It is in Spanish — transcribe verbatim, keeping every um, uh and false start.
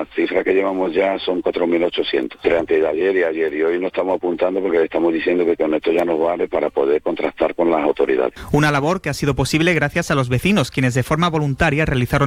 la cifra que llevamos ya son cuatro mil ochocientos, entre ayer y ayer, y hoy no estamos apuntando porque le estamos diciendo que con esto ya nos vale para poder contrastar con las autoridades. Una labor que ha sido posible gracias a los vecinos, quienes de forma voluntaria realizaron